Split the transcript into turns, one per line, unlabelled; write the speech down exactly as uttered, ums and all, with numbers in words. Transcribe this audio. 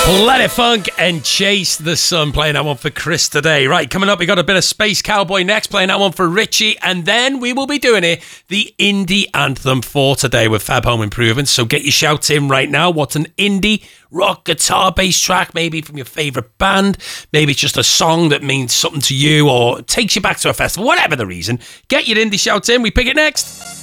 Planet Funk and Chase the Sun playing that one for Chris today. Right, coming up, we got a bit of Space Cowboy next, playing that one for Richie, and then we will be doing it, the indie anthem for today with Fab Home Improvement. So get your shouts in right now. What's an indie rock guitar bass track, maybe from your favourite band? Maybe it's just a song that means something to you or takes you back to a festival, whatever the reason. Get your indie shouts in, we pick it next.